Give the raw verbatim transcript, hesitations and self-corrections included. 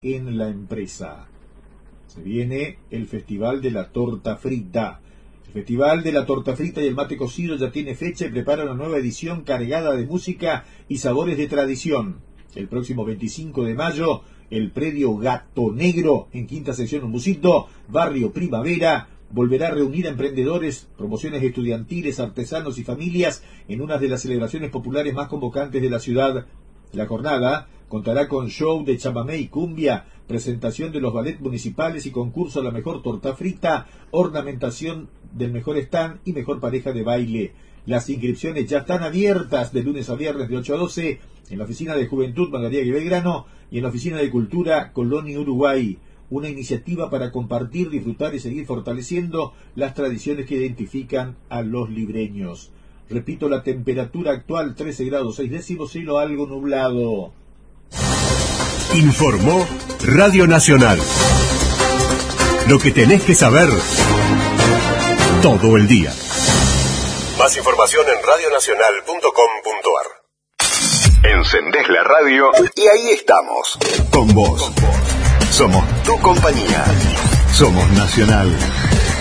en la empresa. Se viene el Festival de la Torta Frita. El Festival de la Torta Frita y el Mate Cocido ya tiene fecha y prepara una nueva edición cargada de música y sabores de tradición. El próximo veinticinco de mayo, el predio Gato Negro, en Quinta Sección Umbusito, Barrio Primavera, volverá a reunir a emprendedores, promociones estudiantiles, artesanos y familias en una de las celebraciones populares más convocantes de la ciudad. La jornada contará con show de chamamé y cumbia, presentación de los ballets municipales y concurso a la mejor torta frita, ornamentación del mejor stand y mejor pareja de baile. Las inscripciones ya están abiertas de lunes a viernes de ocho a doce en la Oficina de Juventud Madariaga y Belgrano y en la Oficina de Cultura Colonia Uruguay. Una iniciativa para compartir, disfrutar y seguir fortaleciendo las tradiciones que identifican a los libreños. Repito, la temperatura actual trece grados seis décimos, cielo algo nublado. Informó Radio Nacional. Lo que tenés que saber todo el día. Más información en radio nacional punto com punto ar. Encendés la radio y ahí estamos. Con vos. Somos tu compañía. Somos Nacional.